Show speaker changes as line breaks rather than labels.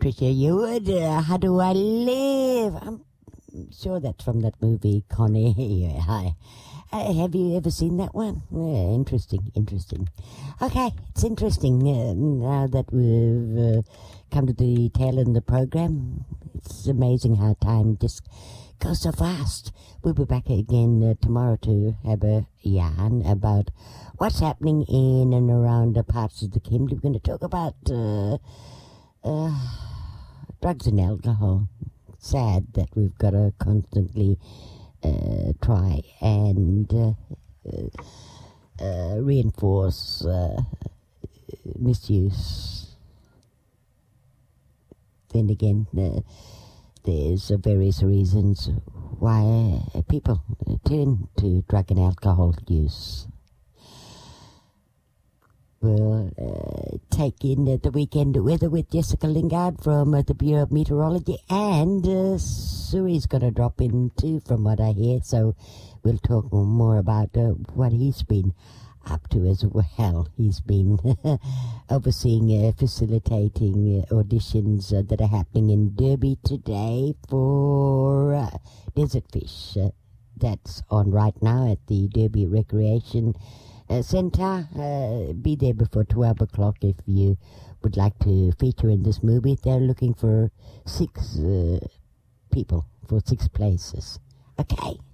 Patricia, you would. How do I live? I'm sure that's from that movie, Connie. Hi. Have you ever seen that one? Yeah, interesting. Okay, it's interesting now that we've come to the tail end of the program. It's amazing how time just goes so fast. We'll be back again tomorrow to have a yarn about what's happening in and around the parts of the kingdom. We're going to talk about drugs and alcohol. Sad that we've got to constantly try and reinforce misuse. Then again, there's various reasons why people turn to drug and alcohol use. We'll take in the weekend weather with Jessica Lingard from the Bureau of Meteorology, and Suri's going to drop in too, from what I hear, so we'll talk more about what he's been up to as well. He's been overseeing, facilitating auditions that are happening in Derby today for Desert Fish. That's on right now at the Derby Recreation Centre. Be there before 12 o'clock if you would like to feature in this movie. They're looking for 6 people for 6 places. Okay.